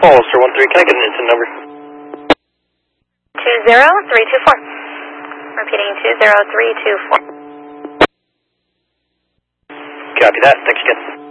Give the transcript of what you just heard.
Hollister 13, can I get an instant number? 20324. Repeating 20324. Copy that. Thanks again.